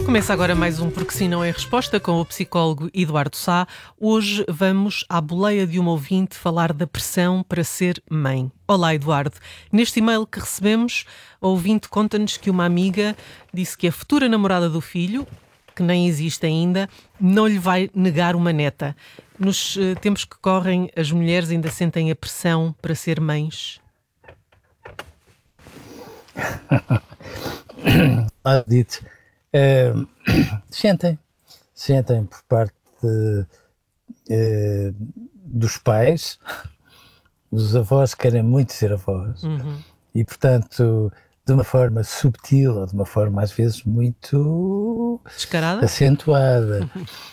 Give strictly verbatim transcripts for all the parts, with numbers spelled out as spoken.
Começa agora mais um Porque Sim Não é Resposta com o psicólogo Eduardo Sá. Hoje vamos à boleia de uma ouvinte falar da pressão para ser mãe. Olá, Eduardo. Neste e-mail que recebemos, a ouvinte conta-nos que uma amiga disse que a futura namorada do filho, que nem existe ainda, não lhe vai negar uma neta. Nos uh, tempos que correm, as mulheres ainda sentem a pressão para ser mães? Ah, dito. Uh, sentem, sentem por parte de, uh, dos pais. Os avós querem muito ser avós, Uhum. e portanto, de uma forma subtil ou de uma forma às vezes muito Descarada? acentuada.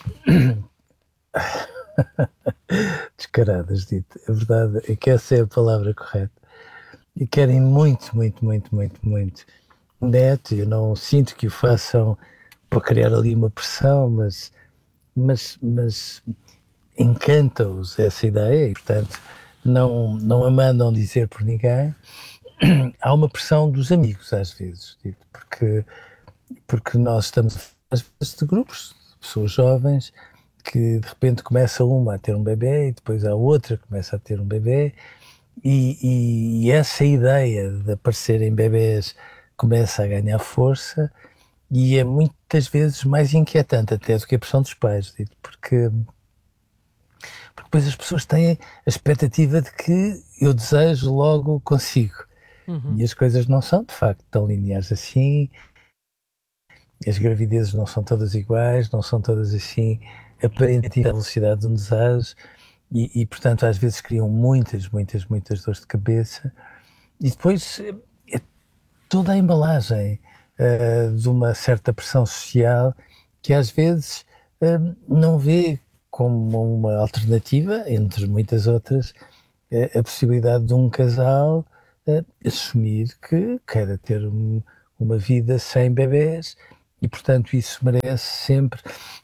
Descaradas, dito. A verdade é que essa é a palavra correta. E querem muito, muito, muito, muito, muito neto. Eu não sinto que o façam para criar ali uma pressão, mas, mas, mas encanta-os essa ideia e, portanto, não, não a mandam dizer por ninguém. Há uma pressão dos amigos, às vezes, porque, porque nós estamos, às vezes, de grupos de pessoas jovens que, de repente, começa uma a ter um bebê e depois a outra começa a ter um bebê. E, e, e essa ideia de aparecerem bebés começa a ganhar força e é muitas vezes mais inquietante até do que a pressão dos pais, porque, porque depois as pessoas têm a expectativa de que eu desejo, logo consigo. Uhum. E as coisas não são de facto tão lineares assim, as gravidezes não são todas iguais, não são todas assim aparentemente à velocidade de um desejo. E, e, portanto, às vezes criam muitas, muitas, muitas dores de cabeça. E depois é toda a embalagem uh, de uma certa pressão social que às vezes uh, não vê como uma alternativa, entre muitas outras, uh, a possibilidade de um casal uh, assumir que queira ter um, uma vida sem bebés e, portanto, isso merece sempre...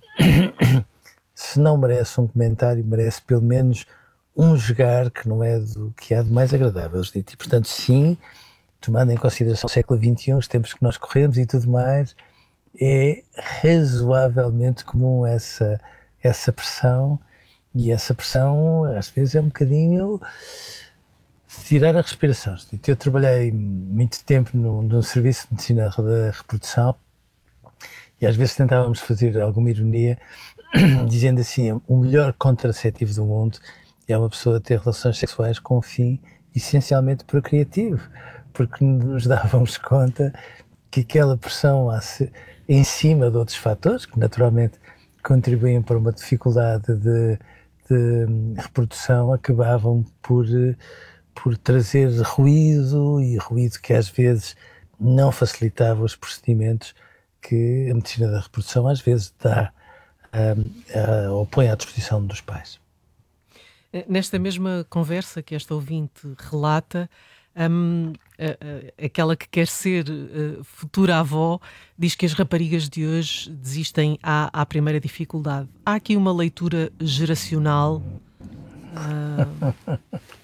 Se não merece um comentário, merece pelo menos um jogar que não é do que há de mais agradável. E, portanto, sim, tomando em consideração o século vinte e um, os tempos que nós corremos e tudo mais, é razoavelmente comum essa, essa pressão, e essa pressão às vezes é um bocadinho tirar a respiração. Eu trabalhei muito tempo no, no Serviço de Medicina da Reprodução e às vezes tentávamos fazer alguma ironia dizendo assim, o melhor contraceptivo do mundo é uma pessoa ter relações sexuais com um fim essencialmente procriativo, porque nos dávamos conta que aquela pressão em cima de outros fatores, que naturalmente contribuem para uma dificuldade de, de reprodução, acabavam por, por trazer ruído, e ruído que às vezes não facilitava os procedimentos que a medicina da reprodução às vezes dá Uh, uh, ou põe à disposição dos pais. Nesta mesma conversa que esta ouvinte relata, um, uh, uh, aquela que quer ser uh, futura avó diz que as raparigas de hoje desistem à, à primeira dificuldade. Há aqui uma leitura geracional? Uh...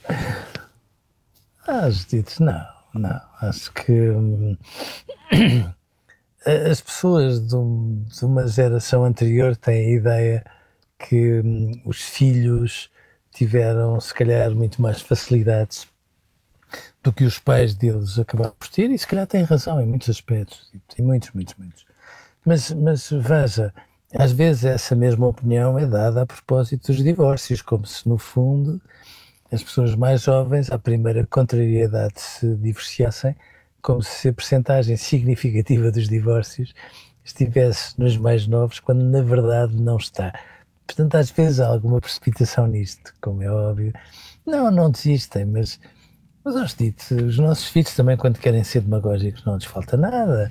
Ah, Judite, não, não. Acho que hum, as pessoas de, um, de uma geração anterior têm a ideia que hum, os filhos tiveram, se calhar, muito mais facilidades do que os pais deles acabaram por ter, e se calhar têm razão em muitos aspectos, em muitos, muitos, muitos. Mas, mas veja, às vezes essa mesma opinião é dada a propósito dos divórcios, como se, no fundo, as pessoas mais jovens, à primeira contrariedade, se divorciassem, como se a percentagem significativa dos divórcios estivesse nos mais novos, quando na verdade não está. Portanto, às vezes há alguma precipitação nisto, como é óbvio. Não, não desistem, mas, mas aos dito, os nossos filhos também, quando querem ser demagógicos, não lhes falta nada.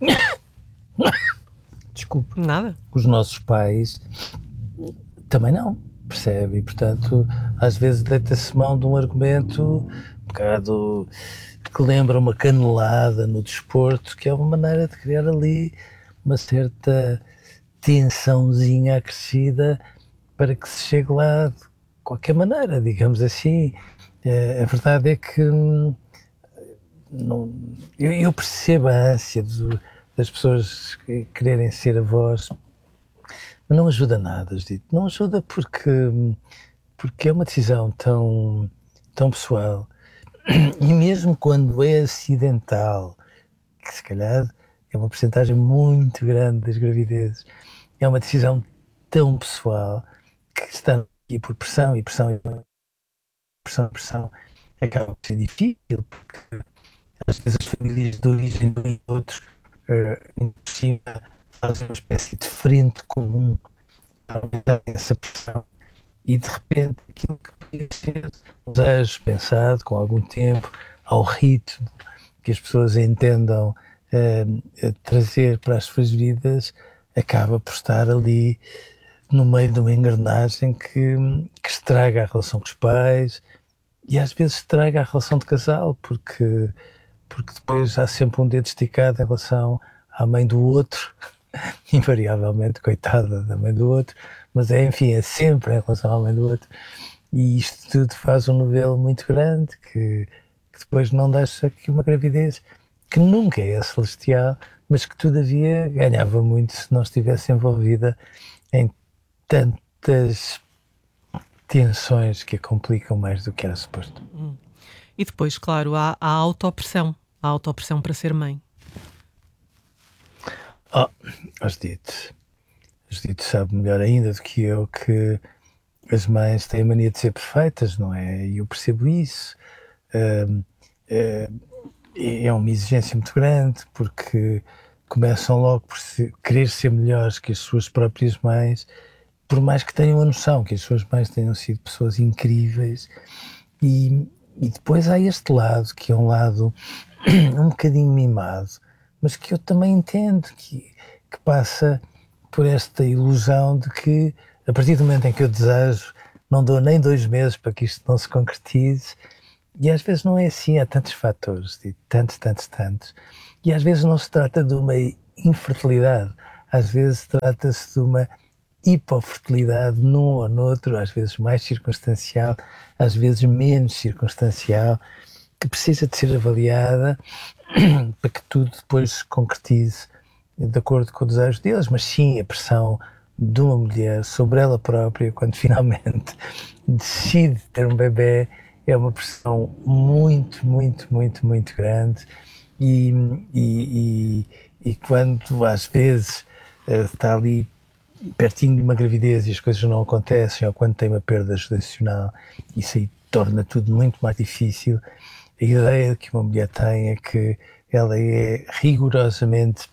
Desculpe. Nada. Os nossos pais também não, percebe? E, portanto, às vezes deita-se mão de um argumento um bocado que lembra uma canelada no desporto, que é uma maneira de criar ali uma certa tensãozinha acrescida para que se chegue lá de qualquer maneira, digamos assim. É, a verdade é que hum, não, eu, eu percebo a ânsia de, das pessoas quererem ser avós, mas não ajuda nada, Judito. Não ajuda porque, porque é uma decisão tão, tão pessoal. E mesmo quando é acidental, que se calhar é uma porcentagem muito grande das gravidezes, é uma decisão tão pessoal que está aqui por pressão e pressão e pressão e pressão acaba por ser difícil, porque às vezes as famílias de origem de um e outros uh, por cima fazem uma espécie de frente comum para aumentar essa pressão e de repente aquilo que podia ser um desejo pensado com algum tempo, ao ritmo que as pessoas entendam uh, trazer para as suas vidas, acaba por estar ali no meio de uma engrenagem que, que estraga a relação com os pais e às vezes estraga a relação de casal, porque, porque depois há sempre um dedo esticado em relação à mãe do outro, invariavelmente, coitada da mãe do outro, mas é, enfim, é sempre em relação à mãe do outro, e isto tudo faz um novelo muito grande que, que depois não deixa que uma gravidez que nunca é celestial, mas que todavia ganhava muito se não estivesse envolvida em tantas tensões que a complicam mais do que era suposto. Hum. E depois, claro, há a autopressão, a autopressão para ser mãe. Oh, a Judite, a Judite sabe melhor ainda do que eu que as mães têm a mania de ser perfeitas, não é? E eu percebo isso. Uh, uh, é uma exigência muito grande, porque começam logo por ser, querer ser melhores que as suas próprias mães, por mais que tenham a noção que as suas mães tenham sido pessoas incríveis. E, e depois há este lado, que é um lado um bocadinho mimado, mas que eu também entendo, que, que passa por esta ilusão de que, a partir do momento em que eu desejo, não dou nem dois meses para que isto não se concretize. E às vezes não é assim, há tantos fatores, tantos, tantos, tantos. E às vezes não se trata de uma infertilidade, às vezes trata-se de uma hipofertilidade num ou noutro, às vezes mais circunstancial, às vezes menos circunstancial, que precisa de ser avaliada para que tudo depois se concretize de acordo com o desejo deles. Mas sim, a pressão de uma mulher sobre ela própria, quando finalmente decide ter um bebê, é uma pressão muito, muito, muito, muito grande. E, e, e, e quando às vezes está ali pertinho de uma gravidez e as coisas não acontecem, ou quando tem uma perda gestacional, isso aí torna tudo muito mais difícil. A ideia que uma mulher tem é que ela é rigorosamente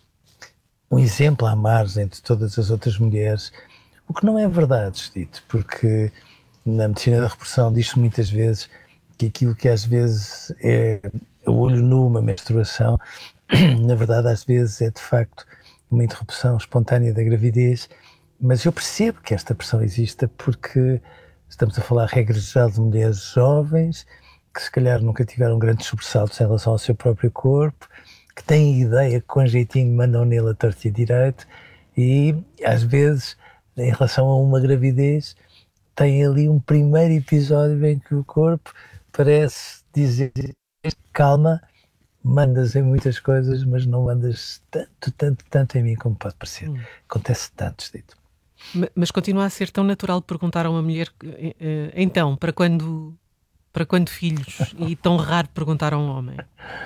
um exemplo à margem de todas as outras mulheres, o que não é verdade, dito, porque na medicina da reprodução diz-se muitas vezes que aquilo que às vezes é o olho nu, uma menstruação, na verdade às vezes é de facto uma interrupção espontânea da gravidez, mas eu percebo que esta pressão exista porque estamos a falar, regra geral, de mulheres jovens que se calhar nunca tiveram grandes sobressaltos em relação ao seu próprio corpo, que têm a ideia que com jeitinho mandam nele a torto e a direito, e às vezes em relação a uma gravidez tem ali um primeiro episódio em que o corpo parece dizer calma, mandas em muitas coisas, mas não mandas tanto, tanto, tanto em mim como pode parecer. Hum. Acontece tanto, dito. Mas continua a ser tão natural perguntar a uma mulher, então, para quando, para quando filhos? E tão raro perguntar a um homem.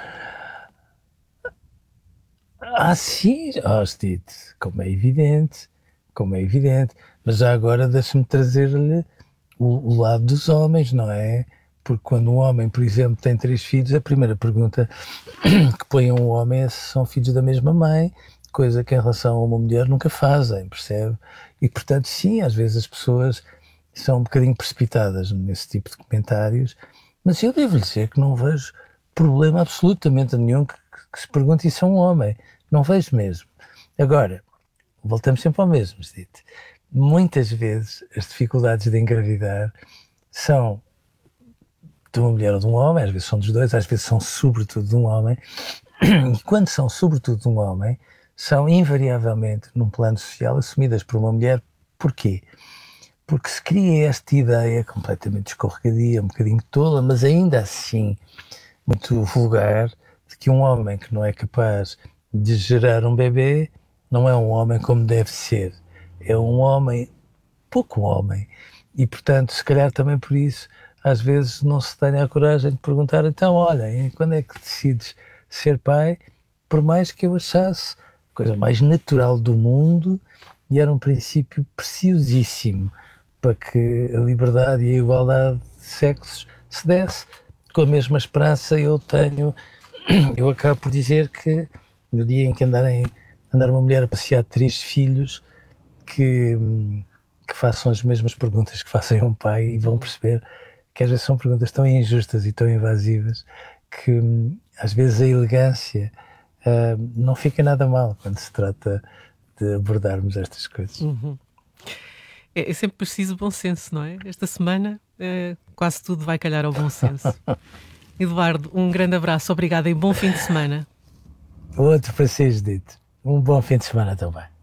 Ah, sim, oh, dito, como é evidente, como é evidente. Mas já agora deixa-me trazer-lhe o, o lado dos homens, não é? Porque quando um homem, por exemplo, tem três filhos, a primeira pergunta que põe a um homem é se são filhos da mesma mãe, coisa que em relação a uma mulher nunca fazem, percebe? E portanto, sim, às vezes as pessoas são um bocadinho precipitadas nesse tipo de comentários, mas eu devo lhe dizer que não vejo problema absolutamente nenhum que, que se pergunte isso a um homem. Não vejo mesmo. Agora, voltamos sempre ao mesmo, dito. Muitas vezes as dificuldades de engravidar são de uma mulher ou de um homem, às vezes são dos dois, às vezes são sobretudo de um homem, e quando são sobretudo de um homem, são invariavelmente, num plano social, assumidas por uma mulher. Porquê? Porque se cria esta ideia completamente escorregadia, um bocadinho tola, mas ainda assim muito vulgar, de que um homem que não é capaz de gerar um bebê, não é um homem como deve ser, é um homem, pouco homem, e portanto, se calhar também por isso, às vezes não se tem a coragem de perguntar, então, olha, quando é que decides ser pai? Por mais que eu achasse a coisa mais natural do mundo, e era um princípio preciosíssimo para que a liberdade e a igualdade de sexos se desse. Com a mesma esperança eu tenho, eu acabo por dizer que no dia em que andarem, andar uma mulher a passear três filhos, que, que façam as mesmas perguntas que fazem um pai e vão perceber que às vezes são perguntas tão injustas e tão invasivas que às vezes a elegância uh, não fica nada mal quando se trata de abordarmos estas coisas. Uhum. É, é sempre preciso bom senso, não é? Esta semana uh, quase tudo vai calhar ao bom senso. Eduardo, um grande abraço, obrigada e bom fim de semana. Outro para ser dito. Um bom fim de semana também.